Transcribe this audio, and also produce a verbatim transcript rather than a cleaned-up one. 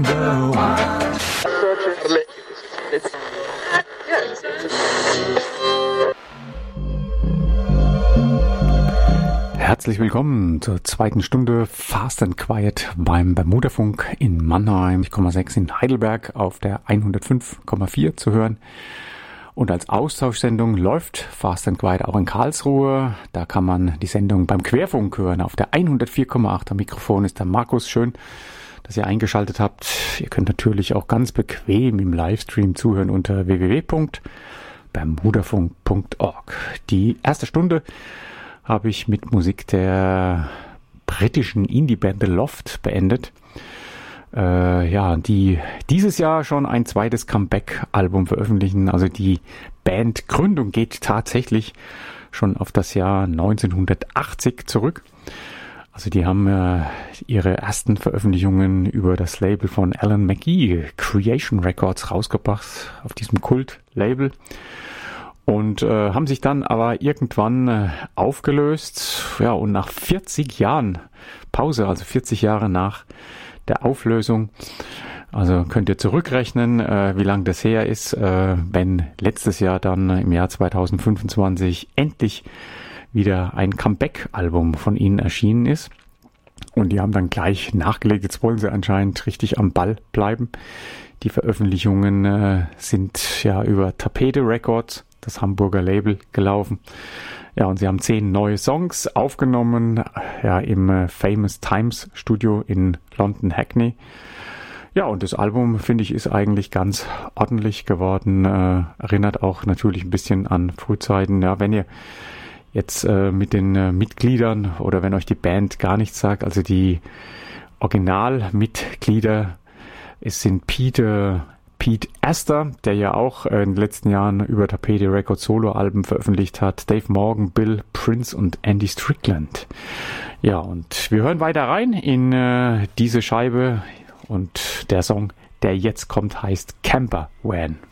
Herzlich willkommen zur zweiten Stunde Fast and Quiet beim Bermudafunk in Mannheim, Komma sechs in Heidelberg auf der hundertfünf Komma vier zu hören. Und als Austauschsendung läuft Fast and Quiet auch in Karlsruhe. Da kann man die Sendung beim Querfunk hören auf der hundertvier Komma acht. Am Mikrofon ist der Markus. Schön, dass ihr eingeschaltet habt. Ihr könnt natürlich auch ganz bequem im Livestream zuhören unter w w w punkt bermudafunk punkt org. Die erste Stunde habe ich mit Musik der britischen Indie-Band The Loft beendet. Äh, ja, die dieses Jahr schon ein zweites Comeback-Album veröffentlichen. Also die Bandgründung geht tatsächlich schon auf das Jahr neunzehnhundertachtzig zurück. Also die haben äh, ihre ersten Veröffentlichungen über das Label von Alan McGee, Creation Records, rausgebracht, auf diesem Kult-Label. Und äh, haben sich dann aber irgendwann äh, aufgelöst, ja, und nach vierzig Jahren Pause, also vierzig Jahre nach der Auflösung, also könnt ihr zurückrechnen, äh, wie lang das her ist, äh, wenn letztes Jahr dann im Jahr zweitausendfünfundzwanzig endlich wieder ein Comeback-Album von ihnen erschienen ist. Und die haben dann gleich nachgelegt, jetzt wollen sie anscheinend richtig am Ball bleiben. Die Veröffentlichungen äh, sind ja über Tapete Records, das Hamburger Label, gelaufen. Ja, und sie haben zehn neue Songs aufgenommen, ja, im äh, Famous Times Studio in London Hackney. Ja, und das Album, finde ich, ist eigentlich ganz ordentlich geworden. Äh, erinnert auch natürlich ein bisschen an Frühzeiten. Ja, wenn ihr jetzt äh, mit den äh, Mitgliedern oder wenn euch die Band gar nichts sagt, also die Originalmitglieder, es sind Peter Pete Astor, der ja auch in den letzten Jahren über Tapete Records Soloalben veröffentlicht hat, Dave Morgan, Bill Prince und Andy Strickland. Ja, und wir hören weiter rein in äh, diese Scheibe und der Song, der jetzt kommt, heißt Camper Van.